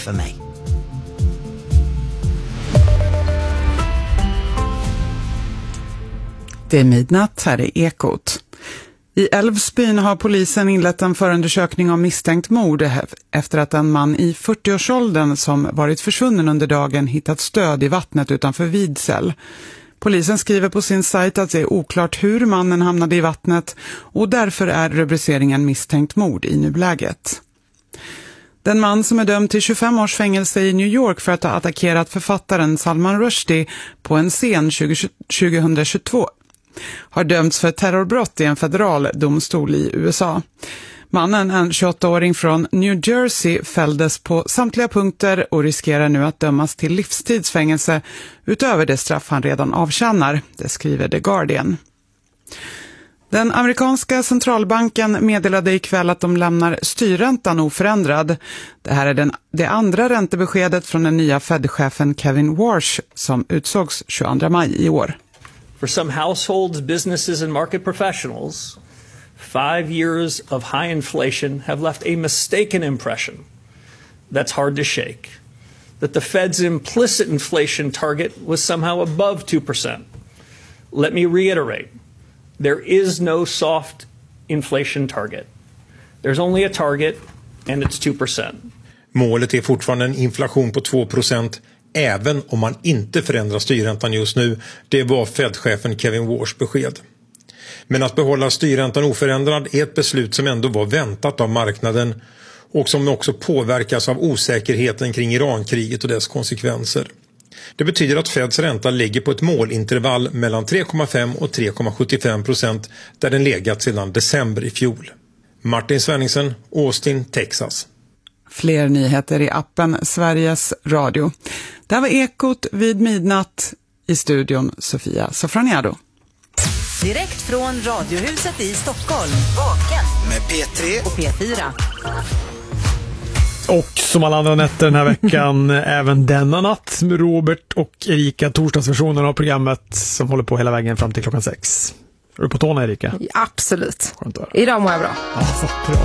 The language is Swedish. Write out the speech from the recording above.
för mig. Det är midnatt, här är Ekot. I Älvsbyn har polisen inlett en förundersökning om misstänkt mord efter att en man i 40-årsåldern som varit försvunnen under dagen hittat stöd i vattnet utanför Vidsel. Polisen skriver på sin sajt att det är oklart hur mannen hamnade i vattnet och därför är rubriceringen misstänkt mord i nuläget. Den man som är dömd till 25 års fängelse i New York för att ha attackerat författaren Salman Rushdie på en scen 2022 har dömts för terrorbrott i en federal domstol i USA. Mannen, en 28-åring från New Jersey, fälldes på samtliga punkter och riskerar nu att dömas till livstidsfängelse utöver det straff han redan avtjänar, det skriver The Guardian. Den amerikanska centralbanken meddelade ikväll att de lämnar styrräntan oförändrad. Det här är det andra räntebeskedet från den nya Fed-chefen Kevin Warsh som utsågs 22 maj i år. For some households, businesses and market professionals, 5 years of high inflation have left a mistaken impression that's hard to shake, that the Fed's implicit inflation target was somehow above 2%. Let me reiterate, there is no soft inflation target. There's only a target and it's 2%. Målet är fortfarande en inflation på 2%. Även om man inte förändrar styrräntan just nu, det var Fed-chefen Kevin Warsh besked. Men att behålla styrräntan oförändrad är ett beslut som ändå var väntat av marknaden och som också påverkas av osäkerheten kring Irankriget och dess konsekvenser. Det betyder att Feds ränta ligger på ett målintervall mellan 3,5 och 3,75% där den legat sedan december i fjol. Martin Svenningsen, Austin, Texas. Fler nyheter i appen Sveriges Radio. Det här var Ekot vid midnatt, i studion Sofia Sofraniado. Direkt från Radiohuset i Stockholm. Vaken Med P3 och P4. Och som alla andra nätter den här veckan, även denna natt med Robert och Erika, torsdagsversionen av programmet som håller på hela vägen fram till klockan 6. Är du på tårna, Erika? Absolut. Idag mår jag bra. Ja, bra.